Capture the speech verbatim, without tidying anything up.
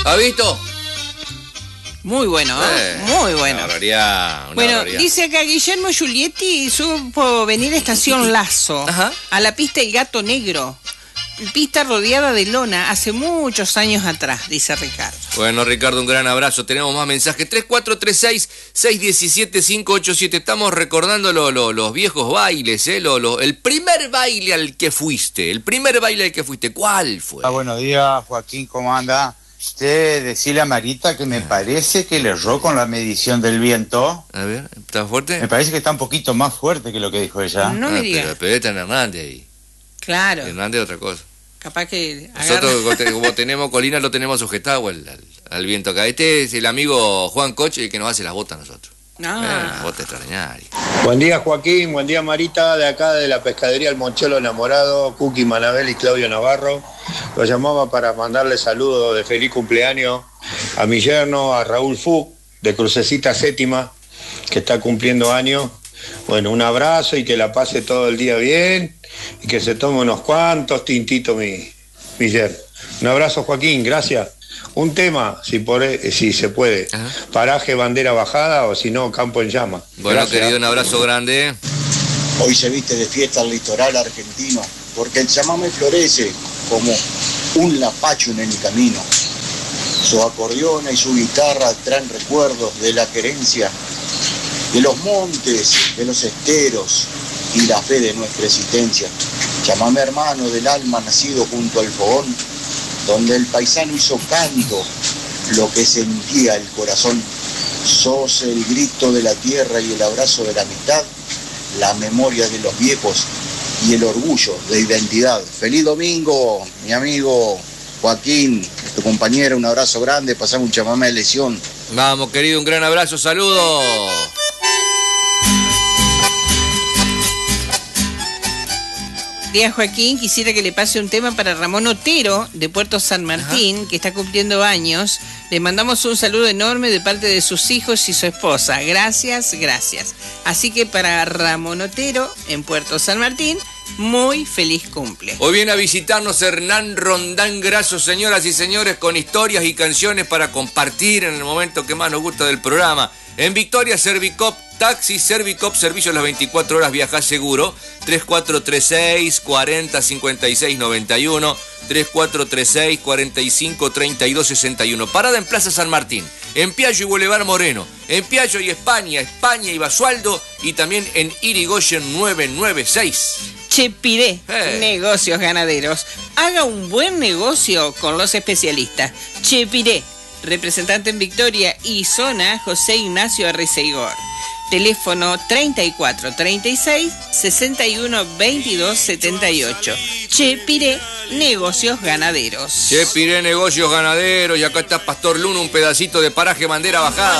¿Ha visto? Muy bueno, ¿eh? Eh, Muy bueno. Una barbaridad, una Bueno, barbaridad. dice acá Guillermo Giulietti supo venir a Estación Lazo, Ajá. a la pista El Gato Negro. Pista rodeada de lona hace muchos años atrás, dice Ricardo. Bueno, Ricardo, un gran abrazo. Tenemos más mensajes. tres cuatro tres seis, seis uno siete, cinco ocho siete. Estamos recordando lo, lo, los viejos bailes, ¿eh? Lo, lo, el primer baile al que fuiste. El primer baile al que fuiste. ¿Cuál fue? Ah, buenos días, Joaquín, ¿cómo anda? Usted, decirle a Marita que me parece que le erró con la medición del viento. A ver, ¿está fuerte? Me parece que está un poquito más fuerte que lo que dijo ella. No ah, me digas. Pero, pero está en Hernández ahí. Claro, Hernández es otra cosa. capaz que Nosotros, agarra... como tenemos colina, lo tenemos sujetado al, al, al viento acá. Este es el amigo Juan Coche, el que nos hace las botas a nosotros. Ah. Eh, las botas extraordinarias. Buen día, Joaquín, buen día, Marita, de acá de la pescadería El Monchelo Enamorado, Cookie Manabel y Claudio Navarro. Lo llamaba para mandarle saludos de feliz cumpleaños a mi yerno, a Raúl Fu, de Crucecita Séptima, que está cumpliendo años. Bueno, un abrazo y que la pase todo el día bien y que se tome unos cuantos tintitos mi, mi yerno. Un abrazo, Joaquín, gracias. Un tema, si, por, si se puede. Ajá. Paraje bandera bajada o si no, campo en llama. Bueno, Gracias. querido, un abrazo grande. Hoy se viste de fiesta el litoral argentino, porque el chamamé florece como un lapacho en el camino. Su acordeón y su guitarra traen recuerdos de la querencia, de los montes, de los esteros y la fe de nuestra existencia. Chamamé hermano del alma nacido junto al fogón, donde el paisano hizo canto lo que sentía el corazón. Sos el grito de la tierra y el abrazo de la amistad, la memoria de los viejos y el orgullo de identidad. Feliz domingo, mi amigo Joaquín, tu compañero, un abrazo grande, pasame un chamamé de lesión. Vamos, querido, un gran abrazo, saludos. Día Joaquín, quisiera que le pase un tema para Ramón Otero de Puerto San Martín, Ajá. que está cumpliendo años. Le mandamos un saludo enorme de parte de sus hijos y su esposa. Gracias, gracias. Así que para Ramón Otero en Puerto San Martín, muy feliz cumple. Hoy viene a visitarnos Hernán Rondán Grasso, señoras y señores, con historias y canciones para compartir en el momento que más nos gusta del programa. En Victoria, Servicop, Taxi, Servicop, servicio las veinticuatro horas, viajá seguro. tres cuatro tres seis, cuarenta, cincuenta y seis, noventa y uno, tres cuatro tres seis, cuarenta y cinco, treinta y dos, sesenta y uno. Parada en Plaza San Martín, en Piaggio y Boulevard Moreno, en Piaggio y España, España y Basualdo, y también en Irigoyen novecientos noventa y seis. Chepiré, Eh. negocios ganaderos. Haga un buen negocio con los especialistas. Chepiré, representante en Victoria y zona José Ignacio Arreceigor. Teléfono treinta y cuatro, treinta y seis, sesenta y uno, veintidós, setenta y ocho. Chepiré, negocios ganaderos. Chepiré, negocios ganaderos, y acá está Pastor Luna, un pedacito de paraje bandera bajada.